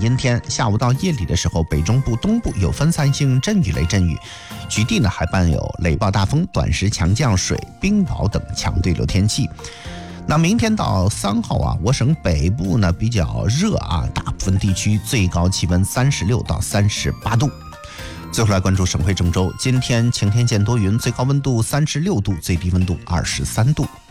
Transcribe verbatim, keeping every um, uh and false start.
阴天，下午到夜里的时候，北中部、东部有分散性阵雨、雷阵雨，局地呢还伴有雷暴大风、短时强降水、冰雹等强对流天气。那明天到三号啊，我省北部呢比较热啊，大部分地区最高气温三十六到三十八度。最后来关注省会郑州，今天晴天见多云，最高温度三十六度，最低温度二十三度。